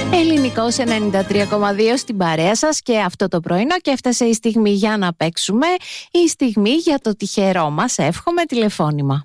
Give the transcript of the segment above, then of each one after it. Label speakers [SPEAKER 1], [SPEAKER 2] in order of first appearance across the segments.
[SPEAKER 1] Ελληνικός 93,2 στην παρέα σας και αυτό το πρωινό, και έφτασε η στιγμή για να παίξουμε, η στιγμή για το τυχερό μας εύχομαι τηλεφώνημα.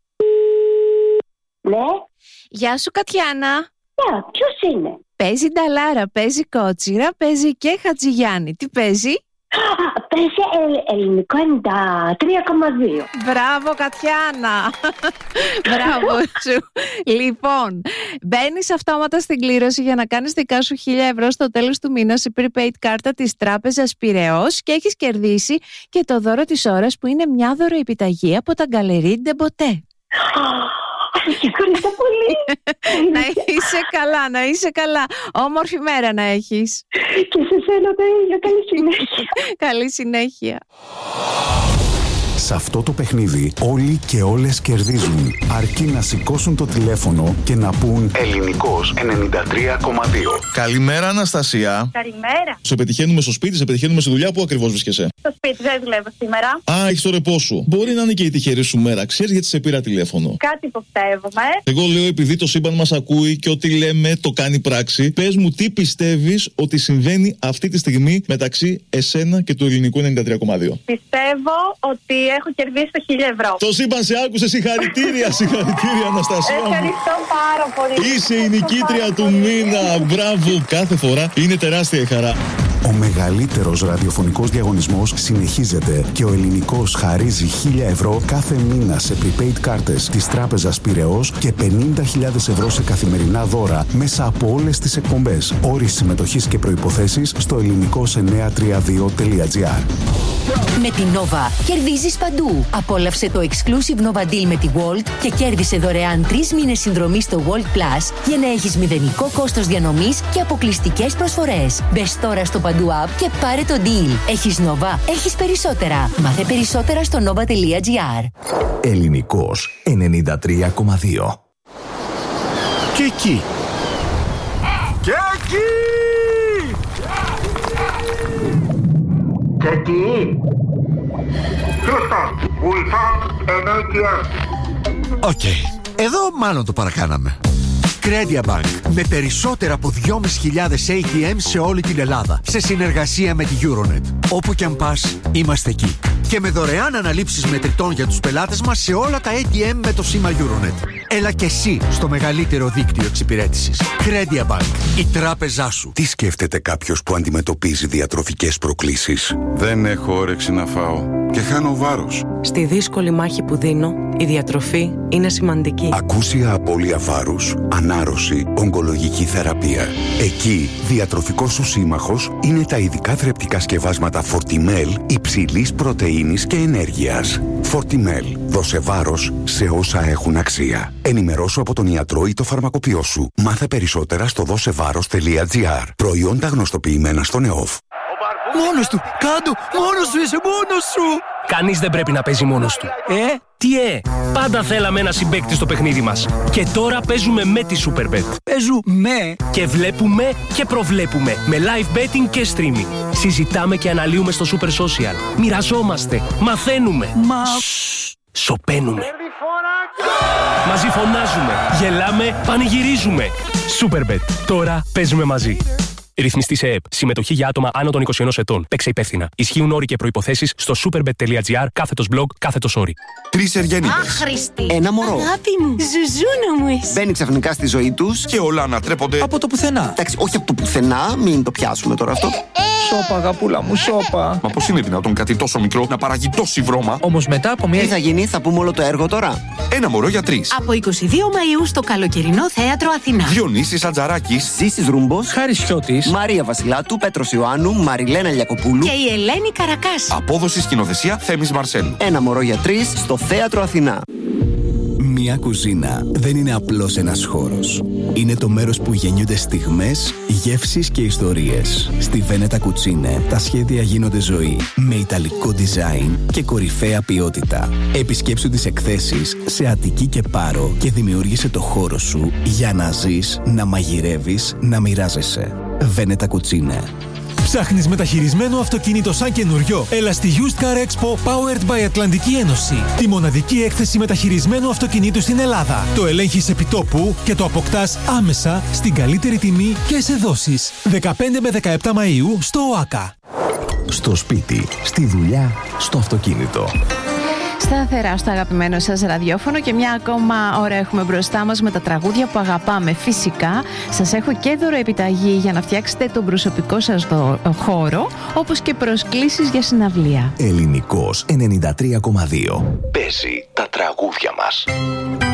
[SPEAKER 2] Ναι.
[SPEAKER 1] Γεια σου Κατιάνα.
[SPEAKER 2] Γεια, ποιος είναι?
[SPEAKER 1] Παίζει Νταλάρα, παίζει Κότσιρα, παίζει και Χατζηγιάννη. Τι παίζει?
[SPEAKER 2] Παίζει ελληνικό 93,2.
[SPEAKER 1] Μπράβο Κατιάνα. Μπράβο σου. Λοιπόν, μπαίνεις αυτόματα στην κλήρωση για να κάνεις δικά σου 1.000 ευρώ στο τέλος του μήνα σε prepaid κάρτα της τράπεζας Πειραιώς και έχεις κερδίσει και το δώρο της ώρας που είναι μια δωροεπιταγή από τα Galerie de Beauté.
[SPEAKER 2] Ευχαριστώ πολύ.
[SPEAKER 1] Να είσαι καλά, να είσαι καλά. Όμορφη μέρα να έχεις.
[SPEAKER 2] Και σε σένα το ίδιο. Καλή συνέχεια.
[SPEAKER 1] Καλή συνέχεια.
[SPEAKER 3] Σε αυτό το παιχνίδι όλοι και όλες κερδίζουν, αρκεί να σηκώσουν το τηλέφωνο και να πούν Ελληνικός 93,2.
[SPEAKER 4] Καλημέρα Αναστασία.
[SPEAKER 2] Καλημέρα.
[SPEAKER 4] Σε πετυχαίνουμε στο σπίτι, σε πετυχαίνουμε στη δουλειά. Πού ακριβώς βρίσκεσαι?
[SPEAKER 2] Στο σπίτι, δεν δουλεύω σήμερα.
[SPEAKER 4] Α, έχεις το ρεπό σου. Μπορεί να είναι και η τυχερή σου μέρα. Ξέρεις γιατί σε πήρα τηλέφωνο?
[SPEAKER 2] Κάτι υποψεύομαι.
[SPEAKER 4] Εγώ λέω, επειδή το σύμπαν μας ακούει και ό,τι λέμε το κάνει πράξη, πες μου τι πιστεύεις ότι συμβαίνει αυτή τη στιγμή μεταξύ εσένα και του Ελληνικού 93,2.
[SPEAKER 2] Πιστεύω ότι έχω κερδίσει το 1.000 ευρώ.
[SPEAKER 4] Το σύμπαν σε άκουσε, συγχαρητήρια, συγχαρητήρια Αναστασία.
[SPEAKER 2] Ευχαριστώ πάρα πολύ.
[SPEAKER 4] Είσαι η νικήτρια του μήνα. Μπράβο, κάθε φορά είναι τεράστια η χαρά.
[SPEAKER 3] Ο μεγαλύτερος ραδιοφωνικός διαγωνισμός συνεχίζεται και ο Ελληνικός χαρίζει 1.000 ευρώ κάθε μήνα σε prepaid κάρτες της τράπεζας Πειραιώς και 50.000 ευρώ σε καθημερινά δώρα μέσα από όλες τις εκπομπές. Όροι συμμετοχής και προϋποθέσεις στο ελληνικός932.gr.
[SPEAKER 5] Με την Nova κερδίζεις παντού. Απόλαυσε το exclusive Nova Deal με τη Walt και κέρδισε δωρεάν 3 μήνες συνδρομή στο Walt Plus για να έχεις μηδενικό κόστος διανομής και αποκλειστικές προσφορές. Μπες τώρα στο παντού app και πάρε το deal. Έχεις Nova, έχεις περισσότερα. Μάθε περισσότερα στο nova.gr.
[SPEAKER 3] Ελληνικός 93,2.
[SPEAKER 6] Και εκεί. Και εκεί.
[SPEAKER 7] Και εκεί. Houston, we found an ATM.
[SPEAKER 6] Οκ. Εδώ μάλλον το παρακάναμε. Credia Bank. Με περισσότερα από 2.500 ATM σε όλη την Ελλάδα. Σε συνεργασία με τη Euronet. Όπου κι αν πας, είμαστε εκεί. Και με δωρεάν αναλήψεις μετρητών για τους πελάτες μας σε όλα τα ATM με το σήμα Euronet. Έλα και εσύ στο μεγαλύτερο δίκτυο εξυπηρέτησης. Credia Bank. Η τράπεζά σου.
[SPEAKER 8] Τι σκέφτεται κάποιος που αντιμετωπίζει διατροφικές προκλήσεις?
[SPEAKER 9] Δεν έχω όρεξη να φάω και χάνω βάρος.
[SPEAKER 10] Στη δύσκολη μάχη που δίνω, η διατροφή είναι σημαντική.
[SPEAKER 8] Ακούσια απώλεια βάρους, ανάρρωση, ογκολογική θεραπεία. Εκεί, διατροφικός σου σύμμαχος είναι τα ειδικά θρεπτικά σκευάσματα Fortimel υψηλής πρωτεΐνης και ενέργειας. Fortimel. Δώσε βάρος σε όσα έχουν αξία. Ενημερώσου από τον ιατρό ή το φαρμακοποιό σου. Μάθε περισσότερα στο δώσεβάρος.gr. Προϊόντα γνωστοποιημένα στον ΕΟΦ.
[SPEAKER 6] Μόνος του! Κάντο! Μόνος σου είσαι! Μόνος σου!
[SPEAKER 11] Κανείς δεν πρέπει να παίζει μόνος του. Τι πάντα θέλαμε ένα συμπαίκτη στο παιχνίδι μας. Και τώρα παίζουμε με τη Superbet.
[SPEAKER 6] Παίζουμε!
[SPEAKER 11] Και βλέπουμε και προβλέπουμε. Με live betting και streaming. Συζητάμε και αναλύουμε στο Super Social. Μοιραζόμαστε. Μαθαίνουμε. Σωπαίνουμε. Μαζί φωνάζουμε. Γελάμε. Πανηγυρίζουμε. Superbet. Τώρα παίζουμε μαζί. Ρυθμιστή σε ΕΕΠ. Συμμετοχή για άτομα άνω των 21 ετών. Παίξε υπεύθυνα. Ισχύουν όροι και προϋποθέσεις στο superbet.gr/blog/όροι.
[SPEAKER 12] 3 εργένιδες.
[SPEAKER 5] Άχρηστη.
[SPEAKER 12] Ένα μωρό.
[SPEAKER 5] Αγάπη μου. Ζουζούνα μου είσαι.
[SPEAKER 12] Μπαίνει ξαφνικά στη ζωή τους
[SPEAKER 9] και όλα ανατρέπονται
[SPEAKER 12] από το πουθενά. Εντάξει, όχι από το πουθενά, μην το πιάσουμε τώρα αυτό.
[SPEAKER 13] Σώπα, αγαπούλα μου, σώπα.
[SPEAKER 9] Μα πώς είναι δυνατόν κάτι τόσο μικρό να παράγει τόση βρώμα?
[SPEAKER 13] Όμως μετά από μια.
[SPEAKER 12] Τι θα γίνει, θα πούμε όλο το έργο τώρα.
[SPEAKER 9] Ένα μωρό για 3.
[SPEAKER 5] Από 22 Μαΐου στο καλοκαιρινό θέατρο Αθηνά.
[SPEAKER 9] Διονύσης Ατζαράκης,
[SPEAKER 12] Ζήσης Ρούμπος,
[SPEAKER 13] Χάρης Χιώτης,
[SPEAKER 12] Μαρία Βασιλάτου, Πέτρος Ιωάννου, Μαριλένα Λιακοπούλου
[SPEAKER 5] και η Ελένη Καρακάση.
[SPEAKER 9] Απόδοση σκηνοθεσία Θέμης Μαρσέλου.
[SPEAKER 12] Ένα μωρό για 3 στο θέατρο Αθηνά.
[SPEAKER 3] Μια κουζίνα δεν είναι απλώς ένας χώρος. Είναι το μέρος που γεννιούνται στιγμές, γεύσεις και ιστορίες. Στη Βένετα Κουτσίνε τα σχέδια γίνονται ζωή. Με ιταλικό design και κορυφαία ποιότητα. Επισκέψου τις εκθέσεις σε Αττική και Πάρο και δημιούργησε το χώρο σου για να ζεις, να μαγειρεύεις, να μοιράζεσαι. Βένετα Κουτσίνε.
[SPEAKER 14] Ψάχνεις μεταχειρισμένο αυτοκίνητο σαν καινούριο? Έλα στη Used Car Expo Powered by Ατλαντική Ένωση. Τη μοναδική έκθεση μεταχειρισμένου αυτοκινήτου στην Ελλάδα. Το ελέγχεις επί τόπου και το αποκτάς άμεσα στην καλύτερη τιμή και σε δόσεις. 15 με 17 Μαΐου στο ΟΑΚΑ.
[SPEAKER 3] Στο σπίτι, στη δουλειά, στο αυτοκίνητο.
[SPEAKER 1] Σταθερά στο αγαπημένο σας ραδιόφωνο και μια ακόμα ώρα έχουμε μπροστά μας με τα τραγούδια που αγαπάμε. Φυσικά σας έχω και δωροεπιταγή για να φτιάξετε τον προσωπικό σας χώρο, όπως και προσκλήσεις για συναυλία.
[SPEAKER 3] Ελληνικός 93,2. Παίζει τα τραγούδια μας.